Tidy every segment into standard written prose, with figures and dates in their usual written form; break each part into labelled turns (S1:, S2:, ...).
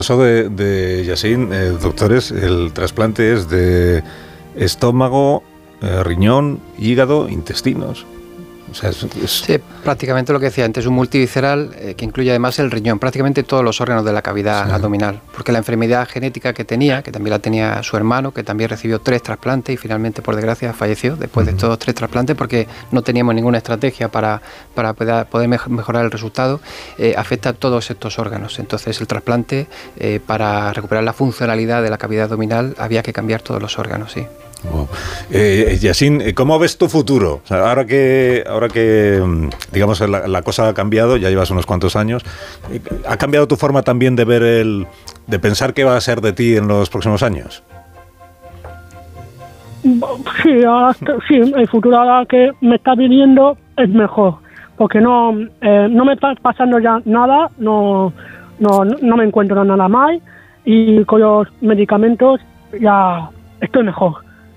S1: Eso de Yassine, doctores, el trasplante es de estómago, riñón, hígado, intestinos. O sea,
S2: Sí, prácticamente lo que decía antes, un multivisceral que incluye además el riñón, prácticamente todos los órganos de la cavidad abdominal, porque la enfermedad genética que tenía, que también la tenía su hermano, que también recibió 3 trasplantes y finalmente, por desgracia, falleció después de estos 3 trasplantes porque no teníamos ninguna estrategia para poder mejorar el resultado, afecta a todos estos órganos. Entonces el trasplante, para recuperar la funcionalidad de la cavidad abdominal, había que cambiar todos los órganos, sí.
S1: Wow. Yassine, ¿cómo ves tu futuro? O sea, ahora que digamos la cosa ha cambiado, ya llevas unos cuantos años, ¿ha cambiado tu forma también de ver de pensar qué va a ser de ti en los próximos años?
S3: Sí, el futuro ahora que me está viniendo es mejor, porque no me está pasando ya nada, no me encuentro nada mal y con los medicamentos ya estoy mejor.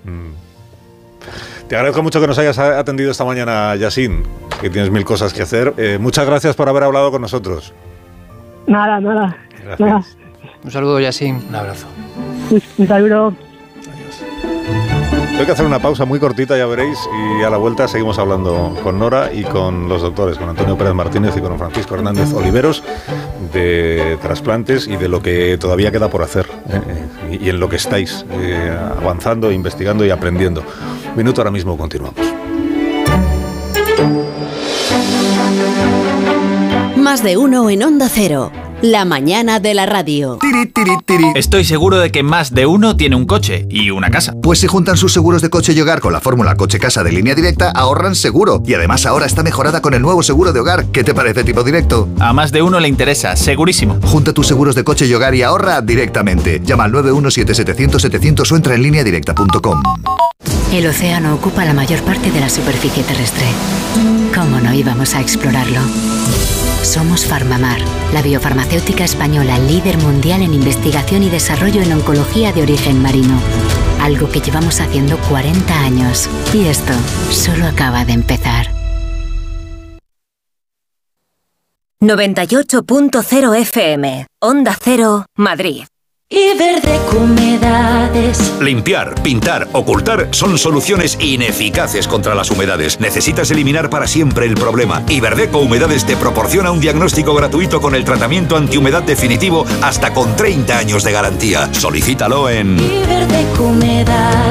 S1: Te agradezco mucho que nos hayas atendido esta mañana, Yassine, que tienes 1000 cosas que hacer. Muchas gracias por haber hablado con nosotros.
S3: Nada.
S1: Gracias.
S2: Un saludo, Yassine.
S4: Un abrazo.
S3: Un saludo.
S1: Tengo que hacer una pausa muy cortita, ya veréis, y a la vuelta seguimos hablando con Nora y con los doctores, con Antonio Pérez Martínez y con Francisco Hernández Oliveros, de trasplantes y de lo que todavía queda por hacer, y en lo que estáis avanzando, investigando y aprendiendo. Un minuto, ahora mismo continuamos.
S5: Más de uno en Onda Cero. La mañana de la radio.
S6: Tiri, tiri, tiri.
S7: Estoy seguro de que más de uno tiene un coche y una casa.
S6: Pues si juntan sus seguros de coche y hogar con la fórmula coche-casa de Línea Directa, ahorran seguro. Y además ahora está mejorada con el nuevo seguro de hogar. ¿Qué te parece, Tipo Directo?
S7: A más de uno le interesa, segurísimo.
S6: Junta tus seguros de coche y hogar y ahorra directamente. Llama al 917-700-700 o entra en lineadirecta.com.
S8: El océano ocupa la mayor parte de la superficie terrestre. ¿Cómo no íbamos a explorarlo? Somos Farmamar, la biofarmacéutica española líder mundial en investigación y desarrollo en oncología de origen marino. Algo que llevamos haciendo 40 años. Y esto solo acaba de empezar.
S9: 98.0 FM, Onda Cero, Madrid.
S10: Iberdeco Humedades.
S11: Limpiar, pintar, ocultar son soluciones ineficaces contra las humedades. Necesitas eliminar para siempre el problema. Iberdeco Humedades te proporciona un diagnóstico gratuito con el tratamiento antihumedad definitivo hasta con 30 años de garantía. Solicítalo en
S10: Iberdeco Humedades.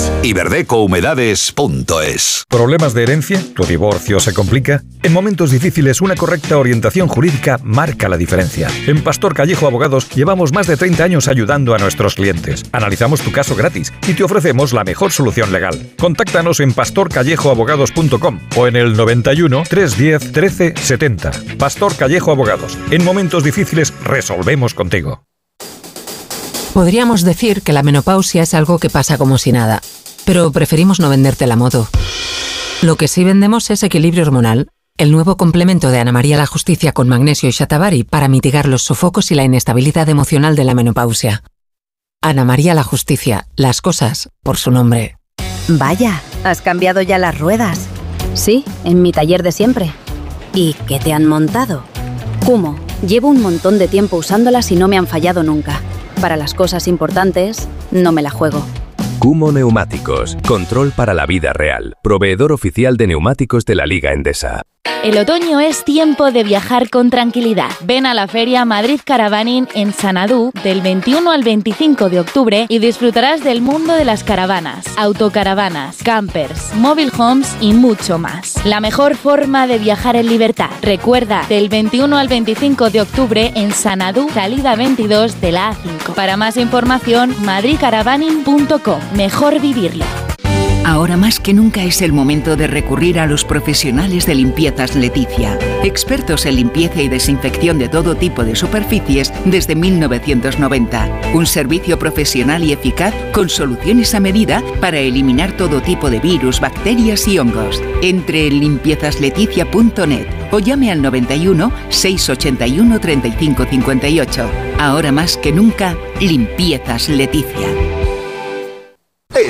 S11: iberdecouhumedades.es.
S12: ¿Problemas de herencia? ¿Tu divorcio se complica? En momentos difíciles, una correcta orientación jurídica marca la diferencia. En Pastor Callejo Abogados llevamos más de 30 años ayudando a nuestros clientes. Analizamos tu caso gratis y te ofrecemos la mejor solución legal. Contáctanos en pastorcallejoabogados.com o en el 91 310 13 70. Pastor Callejo Abogados. En momentos difíciles resolvemos contigo.
S13: Podríamos decir que la menopausia es algo que pasa como si nada, pero preferimos no venderte la moto. Lo que sí vendemos es Equilibrio Hormonal, el nuevo complemento de Ana María La Justicia con magnesio y shatavari para mitigar los sofocos y la inestabilidad emocional de la menopausia. Ana María La Justicia, las cosas por su nombre.
S9: Vaya, ¿has cambiado ya las ruedas? Sí, en mi taller de siempre. ¿Y qué te han montado? Kummo. Llevo un montón de tiempo usándolas y no me han fallado nunca. Para las cosas importantes, no me la juego.
S14: Kummo Neumáticos. Control para la vida real. Proveedor oficial de neumáticos de la Liga Endesa.
S15: El otoño es tiempo de viajar con tranquilidad. Ven a la feria Madrid Caravaning en Sanadú del 21 al 25 de octubre y disfrutarás del mundo de las caravanas, autocaravanas, campers, mobile homes y mucho más. La mejor forma de viajar en libertad. Recuerda, del 21 al 25 de octubre en Sanadú, salida 22 de la A5. Para más información, madridcaravaning.com. Mejor vivirlo.
S16: Ahora más que nunca es el momento de recurrir a los profesionales de Limpiezas Leticia, expertos en limpieza y desinfección de todo tipo de superficies desde 1990. Un servicio profesional y eficaz con soluciones a medida para eliminar todo tipo de virus, bacterias y hongos. Entre en limpiezasLeticia.net o llame al 91 681 35 58. Ahora más que nunca, Limpiezas Leticia.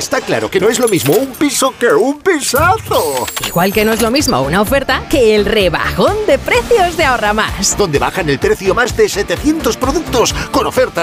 S4: Está claro que no es lo mismo un piso que un pisazo.
S17: Igual que no es lo mismo una oferta que el rebajón de precios de Ahorra Más.
S4: Donde bajan el precio más de 700 productos con ofertas